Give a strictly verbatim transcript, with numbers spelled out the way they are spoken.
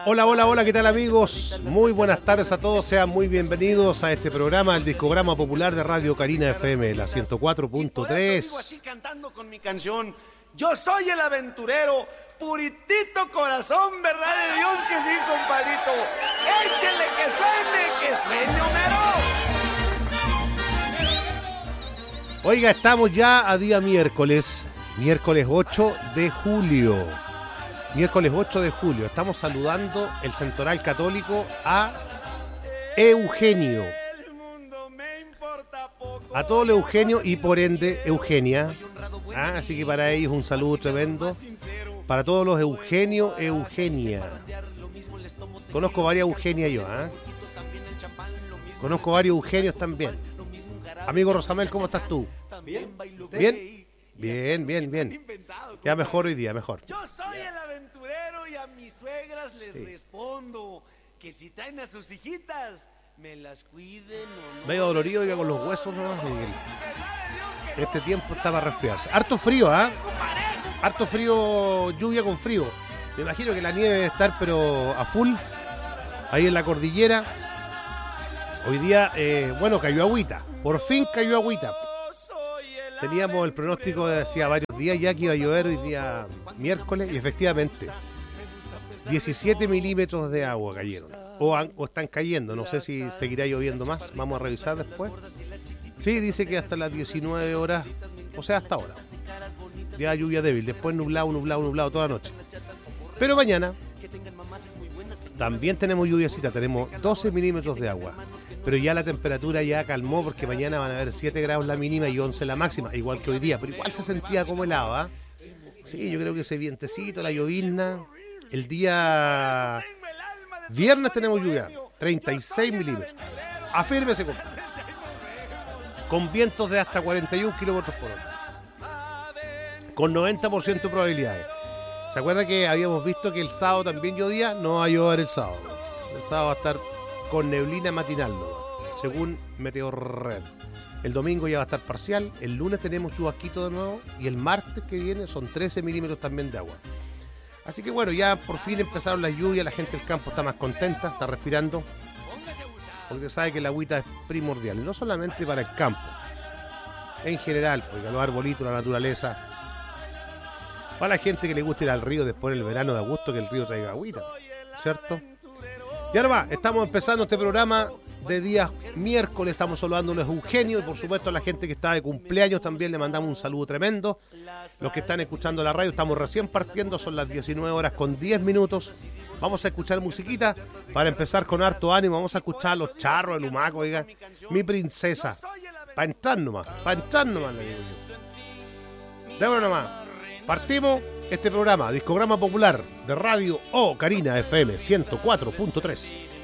Hola, hola, hola, ¿qué tal amigos? Muy buenas tardes a todos, sean muy bienvenidos a este programa, el Discograma Popular de Radio Carina F M, la ciento cuatro punto tres. Digo así cantando con mi canción, yo soy el aventurero, puritito corazón, verdad de Dios que sí, compadrito. Échele que suene, que suene, Homero. Oiga, estamos ya a día miércoles, miércoles ocho de julio. Miércoles ocho de julio, estamos saludando el Centoral Católico a Eugenio. A todo el Eugenio y por ende Eugenia. Ah, así que para ellos un saludo tremendo. Para todos los Eugenio, Eugenia. Conozco varias Eugenia yo, ¿ah? Conozco varios Eugenios también. Amigo Rosamel, ¿cómo estás tú? ¿Bien? ¿Bien? Bien, bien, bien. Ya mejor hoy día, mejor. Yo soy el aventurero y a mis suegras les Sí. respondo que si traen a sus hijitas, me las cuiden o no. Medio dolorido, oiga, con los huesos nomás. Miguel. Este tiempo está para resfriarse. Harto frío, ¿ah? Harto frío, lluvia con frío. Me imagino que la nieve debe estar, pero a full. Ahí en la cordillera. Hoy día, eh, bueno, cayó agüita. Por fin cayó agüita. Teníamos el pronóstico de hacía varios días ya que iba a llover hoy día miércoles y efectivamente diecisiete milímetros de agua cayeron o, han, o están cayendo, no sé si seguirá lloviendo más, vamos a revisar después. Sí, dice que hasta las diecinueve horas, o sea hasta ahora, ya lluvia débil, después nublado, nublado, nublado toda la noche. Pero mañana también tenemos lluviacita, tenemos doce milímetros de agua. Pero ya la temperatura ya calmó porque mañana van a haber siete grados la mínima y once la máxima, igual que hoy día. Pero igual se sentía como helado, ¿eh? Sí, yo creo que ese vientecito, la llovizna. El día viernes tenemos lluvia, treinta y seis milímetros. Afírmese, compadre. Con vientos de hasta cuarenta y un kilómetros por hora. Con noventa por ciento de probabilidades. ¿Se acuerda que habíamos visto que el sábado también llovía? No va a llover el sábado. El sábado va a estar con neblina matinal, ¿no? Según Meteorred. El domingo ya va a estar parcial, el lunes tenemos chubasquito de nuevo y el martes que viene son trece milímetros también de agua. Así que bueno, ya por fin empezaron las lluvias, la gente del campo está más contenta, está respirando, porque sabe que la agüita es primordial, no solamente para el campo, en general, porque los arbolitos, la naturaleza, para la gente que le gusta ir al río después del verano de agosto, que el río traiga agüita, ¿cierto? Y ahora va, estamos empezando este programa de día miércoles, estamos saludándoles a Eugenio y por supuesto a la gente que está de cumpleaños también le mandamos un saludo tremendo. Los que están escuchando la radio, estamos recién partiendo, son las diecinueve horas con diez minutos. Vamos a escuchar musiquita para empezar con harto ánimo, vamos a escuchar a los charros, el humaco, oiga, mi princesa, para entrar nomás, para entrar nomás, le digo yo. Déjalo nomás, partimos este programa, Discograma Popular de Radio O Carina F M ciento cuatro punto tres.